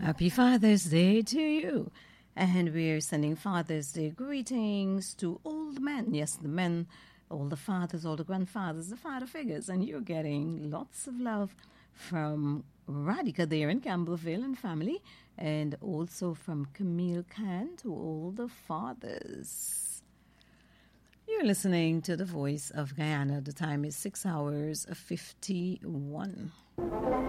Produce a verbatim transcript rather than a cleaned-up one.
Happy Father's Day to you. And we're sending Father's Day greetings to all the men. Yes, the men, all the fathers, all the grandfathers, the father figures. And you're getting lots of love from Radhika there in Campbellville and family. And also from Camille Khan to all the fathers. You're listening to the Voice of Guyana. The time is six hours fifty-one.